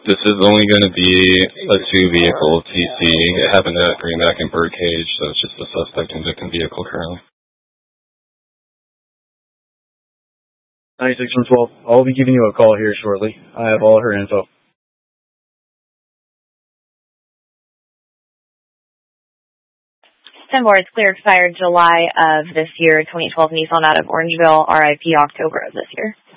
This is only going to be a two-vehicle TC. It happened at Greenback and Birdcage, so it's just a suspect and victim vehicle currently. 9612, I'll be giving you a call here shortly. I have all her info. 10-4, it's clear expired July of this year, 2012 Nissan out of Orangeville, RIP October of this year.